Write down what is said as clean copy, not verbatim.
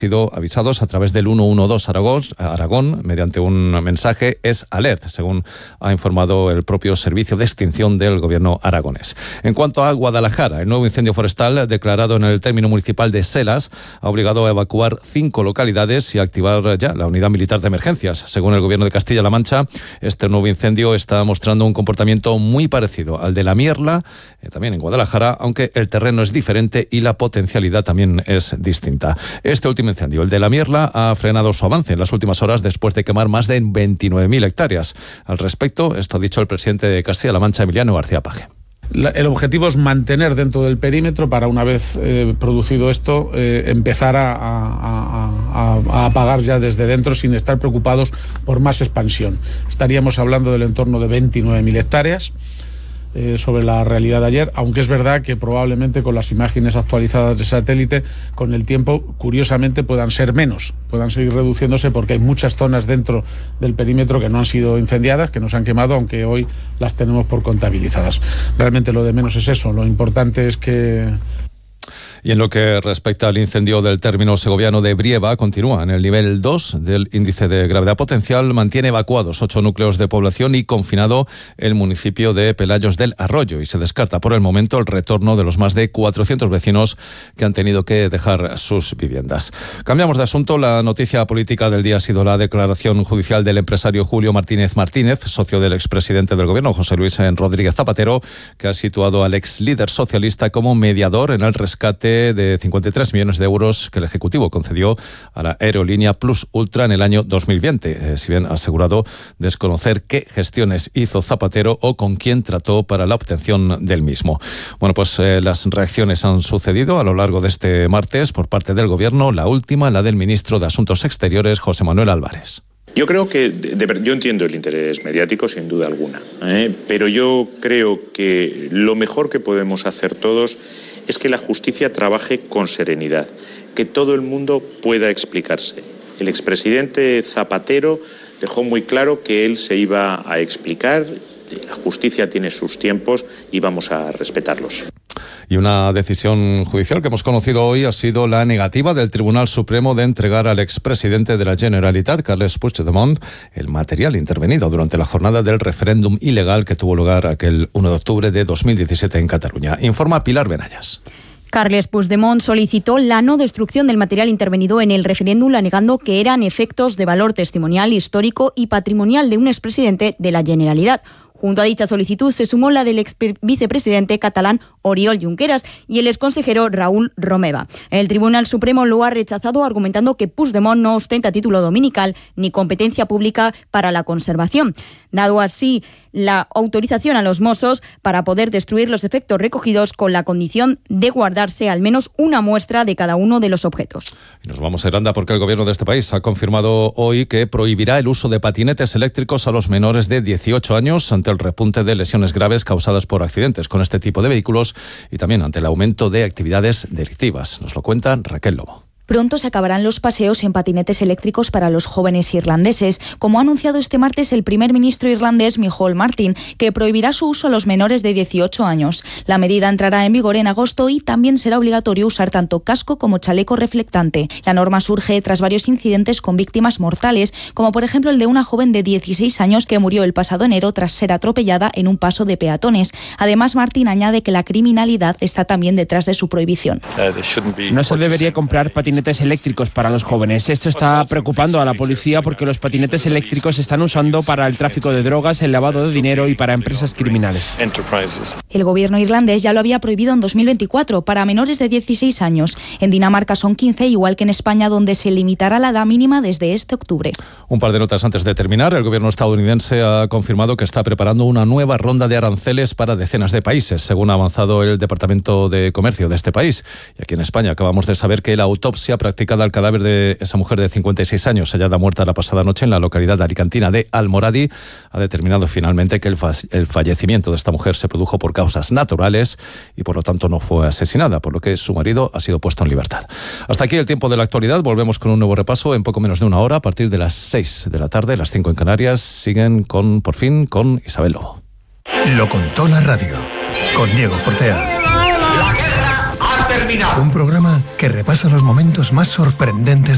sido avisados a través del 112 Aragón mediante un mensaje S-Alert, según ha informado el propio Servicio de Extinción del Gobierno aragonés. En cuanto a Guadalajara, el nuevo incendio forestal declarado en el término municipal de Selas ha obligado a evacuar 5 localidades y a activar ya la unidad militar de emergencias. Según el Gobierno de Castilla-La Mancha, este nuevo incendio está mostrando un comportamiento muy parecido al de la Mierla, también en Guadalajara, aunque el terreno es diferente y la potencialidad también es distinta. Este último incendio, el de la Mierla, ha frenado su avance en las últimas horas después de quemar más de 29.000 hectáreas. Al respecto, esto ha dicho el presidente de Castilla-La Mancha, Emiliano García Paje. El objetivo es mantener dentro del perímetro para, una vez producido esto, empezar a apagar ya desde dentro sin estar preocupados por más expansión. Estaríamos hablando del entorno de 29.000 hectáreas. Sobre la realidad de ayer, aunque es verdad que probablemente con las imágenes actualizadas de satélite, con el tiempo, curiosamente, puedan ser menos, puedan seguir reduciéndose, porque hay muchas zonas dentro del perímetro que no han sido incendiadas, que no se han quemado, aunque hoy las tenemos por contabilizadas. Realmente lo de menos es eso, lo importante es que... Y en lo que respecta al incendio del término segoviano de Brieva, continúa en el nivel 2 del índice de gravedad potencial, mantiene evacuados 8 núcleos de población y confinado el municipio de Pelayos del Arroyo, y se descarta por el momento el retorno de los más de 400 vecinos que han tenido que dejar sus viviendas. Cambiamos de asunto. La noticia política del día ha sido la declaración judicial del empresario Julio Martínez Martínez, socio del expresidente del Gobierno, José Luis Rodríguez Zapatero, que ha situado al ex líder socialista como mediador en el rescate de 53 millones de euros que el Ejecutivo concedió a la aerolínea Plus Ultra en el año 2020, si bien ha asegurado desconocer qué gestiones hizo Zapatero o con quién trató para la obtención del mismo. Bueno, pues las reacciones han sucedido a lo largo de este martes por parte del Gobierno, la última, la del ministro de Asuntos Exteriores, José Manuel Álvarez. Yo creo que, yo entiendo el interés mediático sin duda alguna, pero yo creo que lo mejor que podemos hacer todos es que la justicia trabaje con serenidad, que todo el mundo pueda explicarse. El expresidente Zapatero dejó muy claro que él se iba a explicar, la justicia tiene sus tiempos y vamos a respetarlos. Y una decisión judicial que hemos conocido hoy ha sido la negativa del Tribunal Supremo de entregar al expresidente de la Generalitat, Carles Puigdemont, el material intervenido durante la jornada del referéndum ilegal que tuvo lugar aquel 1 de octubre de 2017 en Cataluña. Informa Pilar Benayas. Carles Puigdemont solicitó la no destrucción del material intervenido en el referéndum, alegando que eran efectos de valor testimonial, histórico y patrimonial de un expresidente de la Generalitat. Junto a dicha solicitud se sumó la del ex vicepresidente catalán Oriol Junqueras y el exconsejero Raúl Romeva. El Tribunal Supremo lo ha rechazado, argumentando que Puigdemont no ostenta título dominical ni competencia pública para la conservación, dado así la autorización a los Mossos para poder destruir los efectos recogidos con la condición de guardarse al menos una muestra de cada uno de los objetos. Y nos vamos a Irlanda porque el gobierno de este país ha confirmado hoy que prohibirá el uso de patinetes eléctricos a los menores de 18 años ante el repunte de lesiones graves causadas por accidentes con este tipo de vehículos y también ante el aumento de actividades delictivas. Nos lo cuenta Raquel Lobo. Pronto se acabarán los paseos en patinetes eléctricos para los jóvenes irlandeses, como ha anunciado este martes el primer ministro irlandés Micheál Martin, que prohibirá su uso a los menores de 18 años. La medida entrará en vigor en agosto y también será obligatorio usar tanto casco como chaleco reflectante. La norma surge tras varios incidentes con víctimas mortales, como por ejemplo el de una joven de 16 años que murió el pasado enero tras ser atropellada en un paso de peatones. Además, Martin añade que la criminalidad está también detrás de su prohibición. No se debería comprar patinetes eléctricos para los jóvenes. Esto está preocupando a la policía porque los patinetes eléctricos se están usando para el tráfico de drogas, el lavado de dinero y para empresas criminales. El gobierno irlandés ya lo había prohibido en 2024 para menores de 16 años. En Dinamarca son 15, igual que en España, donde se limitará la edad mínima desde este octubre. Un par de notas antes de terminar. El gobierno estadounidense ha confirmado que está preparando una nueva ronda de aranceles para decenas de países, según ha avanzado el Departamento de Comercio de este país. Y aquí en España acabamos de saber que la autopsia practicada al cadáver de esa mujer de 56 años, hallada muerta la pasada noche en la localidad alicantina de Almoradí, ha determinado finalmente que el fallecimiento de esta mujer se produjo por causas naturales y por lo tanto no fue asesinada, por lo que su marido ha sido puesto en libertad. Hasta aquí el tiempo de la actualidad. Volvemos con un nuevo repaso en poco menos de una hora, a partir de las 6 de la tarde, las 5 en Canarias. Siguen por fin con Isabel Lobo. Lo contó la radio, con Diego Fortea. La guerra ha terminado. Un programa que repasa los momentos más sorprendentes